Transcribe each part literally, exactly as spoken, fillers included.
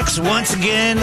X once again.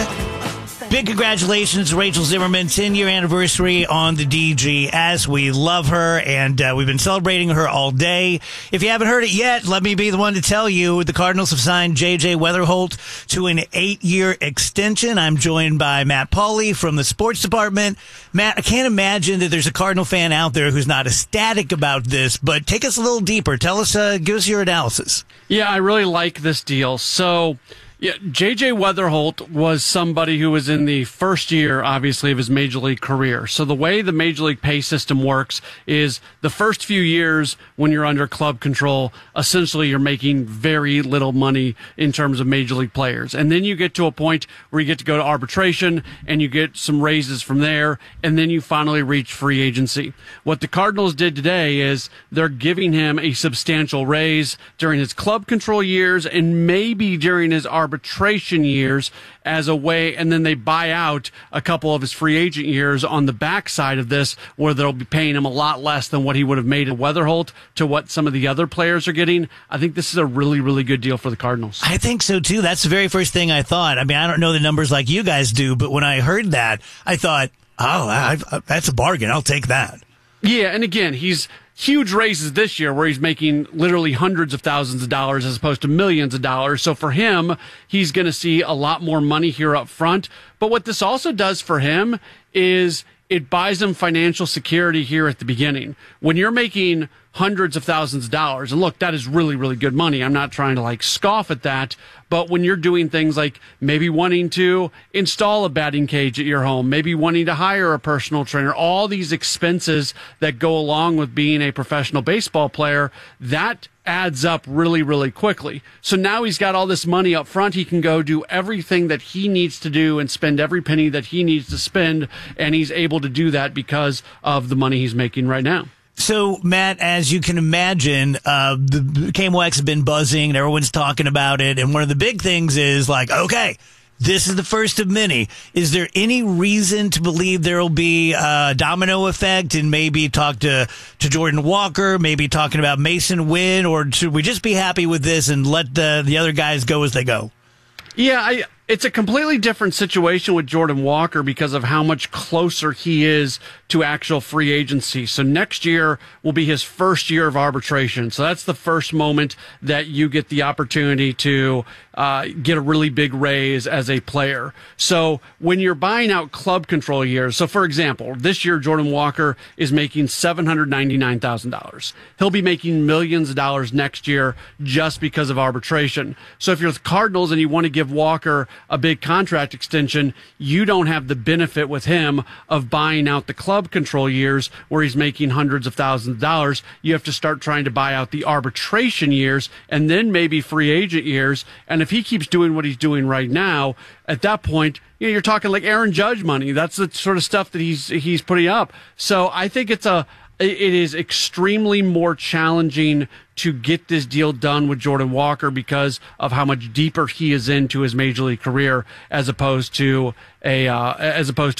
Big congratulations to Rachel Zimmerman, ten-year anniversary on the D G S. We love her, and uh, we've been celebrating her all day. If you haven't heard it yet, let me be the one to tell you the Cardinals have signed J J Weatherholt to an eight-year extension. I'm joined by Matt Pauley from the sports department. Matt, I can't imagine that there's a Cardinal fan out there who's not ecstatic about this, but take us a little deeper. Tell us, uh, give us your analysis. Yeah, I really like this deal. So... Yeah, J J Weatherholt was somebody who was in the first year, obviously, of his Major League career. So the way the Major League pay system works is the first few years when you're under club control, essentially you're making very little money in terms of Major League players. And then you get to a point where you get to go to arbitration and you get some raises from there, and then you finally reach free agency. What the Cardinals did today is they're giving him a substantial raise during his club control years and maybe during his arbitration arbitration years as a way, and then they buy out a couple of his free agent years on the backside of this, where they'll be paying him a lot less than what he would have made at Weatherholt to what some of the other players are getting. I think this is a really, really good deal for the Cardinals. I think so too. That's the very first thing I thought. I mean, I don't know the numbers like you guys do, but when I heard that, I thought, oh, I, I, that's a bargain. I'll take that. Yeah, and again, he's huge raises this year where he's making literally hundreds of thousands of dollars as opposed to millions of dollars. So for him, he's going to see a lot more money here up front. But what this also does for him is it buys him financial security here at the beginning. When you're making hundreds of thousands of dollars, and look, that is really, really good money. I'm not trying to like scoff at that, but when you're doing things like maybe wanting to install a batting cage at your home, maybe wanting to hire a personal trainer, all these expenses that go along with being a professional baseball player, that adds up really, really quickly. So now he's got all this money up front. He can go do everything that he needs to do and spend every penny that he needs to spend, and he's able to do that because of the money he's making right now. So, Matt, as you can imagine, uh, the K M O X has been buzzing and everyone's talking about it. And one of the big things is like, okay, this is the first of many. Is there any reason to believe there will be a domino effect and maybe talk to, to Jordan Walker, maybe talking about Mason Wynn, or should we just be happy with this and let the, the other guys go as they go? Yeah, I, it's a completely different situation with Jordan Walker because of how much closer he is to actual free agency. So next year will be his first year of arbitration. So that's the first moment that you get the opportunity to uh, get a really big raise as a player. So when you're buying out club control years, so for example, this year Jordan Walker is making seven hundred ninety-nine thousand dollars. He'll be making millions of dollars next year just because of arbitration. So if you're the Cardinals and you want to give Walker a big contract extension, you don't have the benefit with him of buying out the club control years where he's making hundreds of thousands of dollars. You have to start trying to buy out the arbitration years and then maybe free agent years. And if he keeps doing what he's doing right now, at that point, you know, you're talking like Aaron Judge money. That's the sort of stuff that he's he's putting up. So I think it's a it is extremely more challenging to get this deal done with Jordan Walker because of how much deeper he is into his Major League career as opposed to a uh, as opposed to